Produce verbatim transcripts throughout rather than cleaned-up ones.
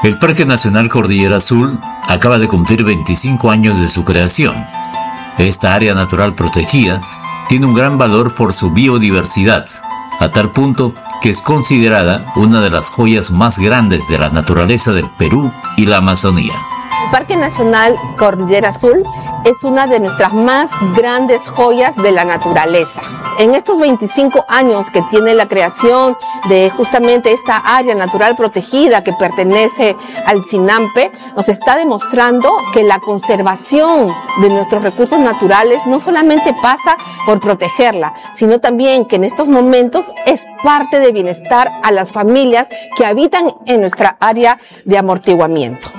El Parque Nacional Cordillera Azul acaba de cumplir veinticinco años de su creación. Esta área natural protegida tiene un gran valor por su biodiversidad, a tal punto que es considerada una de las joyas más grandes de la naturaleza del Perú y la Amazonía. El Parque Nacional Cordillera Azul es una de nuestras más grandes joyas de la naturaleza. En estos veinticinco años que tiene la creación de justamente esta área natural protegida que pertenece al CINAMPE, nos está demostrando que la conservación de nuestros recursos naturales no solamente pasa por protegerla, sino también que en estos momentos es parte de bienestar a las familias que habitan en nuestra área de amortiguamiento.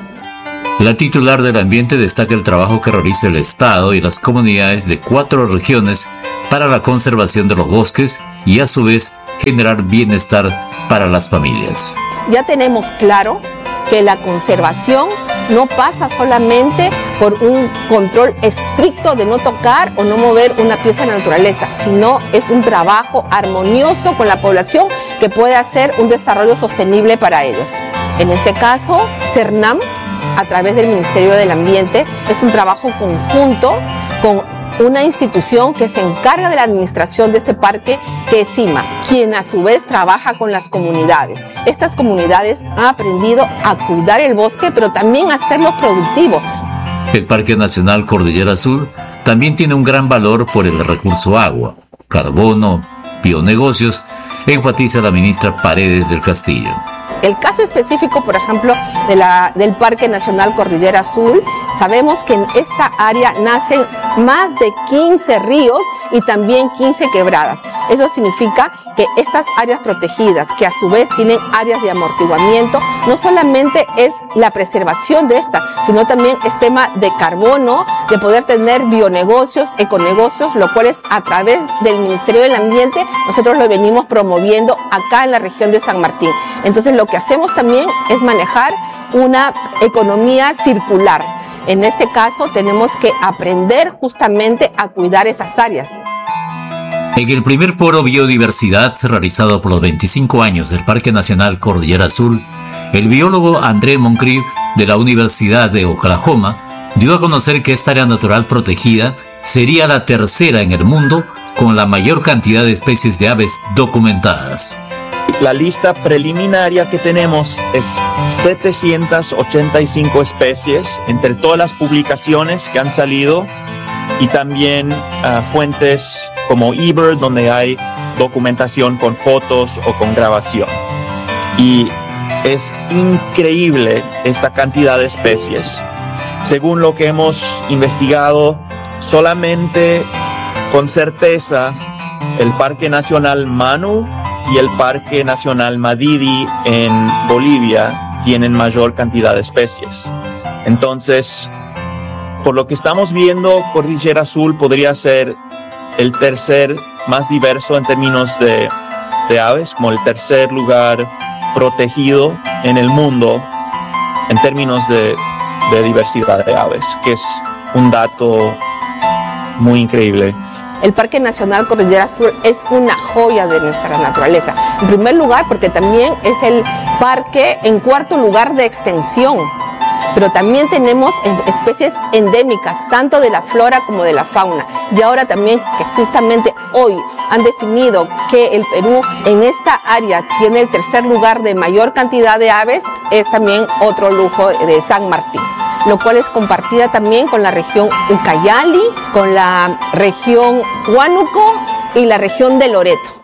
La titular del ambiente destaca el trabajo que realiza el Estado y las comunidades de cuatro regiones para la conservación de los bosques y a su vez generar bienestar para las familias. Ya tenemos claro que la conservación no pasa solamente por un control estricto de no tocar o no mover una pieza de la naturaleza, sino es un trabajo armonioso con la población que puede hacer un desarrollo sostenible para ellos. En este caso, CERNAM, a través del Ministerio del Ambiente, es un trabajo conjunto con una institución que se encarga de la administración de este parque, que es CIMA, quien a su vez trabaja con las comunidades. Estas comunidades han aprendido a cuidar el bosque, pero también a hacerlo productivo. El Parque Nacional Cordillera Azul también tiene un gran valor por el recurso agua, carbono, bionegocios, enfatiza la ministra Paredes del Castillo. El caso específico, por ejemplo, de la, del Parque Nacional Cordillera Azul, sabemos que en esta área nacen más de quince ríos y también quince quebradas. Eso significa que estas áreas protegidas, que a su vez tienen áreas de amortiguamiento, no solamente es la preservación de esta, sino también es tema de carbono, de poder tener bionegocios, econegocios, lo cual es a través del Ministerio del Ambiente, nosotros lo venimos promoviendo acá en la región de San Martín. Entonces lo que hacemos también es manejar una economía circular. En este caso tenemos que aprender justamente a cuidar esas áreas. En el primer foro Biodiversidad realizado por los veinticinco años del Parque Nacional Cordillera Azul, el biólogo André Moncrief de la Universidad de Oklahoma dio a conocer que esta área natural protegida sería la tercera en el mundo con la mayor cantidad de especies de aves documentadas. La lista preliminaria que tenemos es setecientas ochenta y cinco especies entre todas las publicaciones que han salido y también uh, fuentes como eBird, donde hay documentación con fotos o con grabación. Y es increíble esta cantidad de especies. Según lo que hemos investigado, solamente con certeza el Parque Nacional Manu y el Parque Nacional Madidi en Bolivia tienen mayor cantidad de especies. Entonces, por lo que estamos viendo, Cordillera Azul podría ser el tercer más diverso en términos de, de aves, como el tercer lugar protegido en el mundo en términos de, de diversidad de aves, que es un dato muy increíble. El Parque Nacional Cordillera Azul es una joya de nuestra naturaleza. En primer lugar, porque también es el parque en cuarto lugar de extensión, pero también tenemos especies endémicas, tanto de la flora como de la fauna. Y ahora también que justamente hoy han definido que el Perú en esta área tiene el tercer lugar de mayor cantidad de aves, es también otro lujo de San Martín, lo cual es compartida también con la región Ucayali, con la región Huánuco y la región de Loreto.